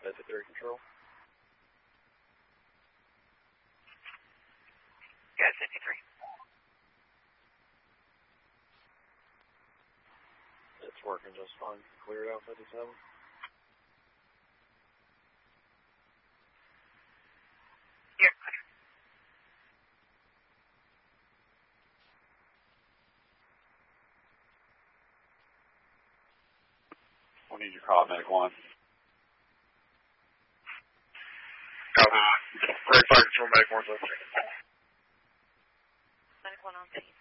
53 control. Yeah, 53. It's working just fine. Cleared out 57. Here, 100. We need your call, Medic 1. Copy. Great fire control, Medic 1. Medic 1 on scene.